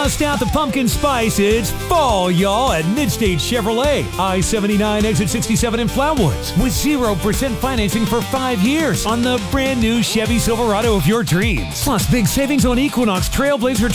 Bust out the pumpkin spice. It's fall, y'all, at Midstate Chevrolet. I-79 exit 67 in Flatwoods with 0% financing for 5 years on the brand new Chevy Silverado of your dreams. Plus big savings on Equinox, Trailblazer,